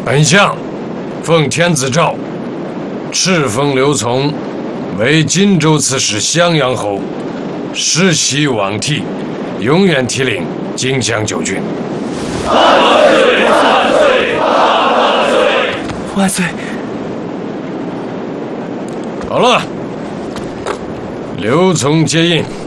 本相奉天子诏，敕封刘琮为荆州刺史、襄阳侯，世袭罔替，永远提领荆襄9郡。 万岁！万岁！万岁！ 万岁！ 好了，刘琮接印。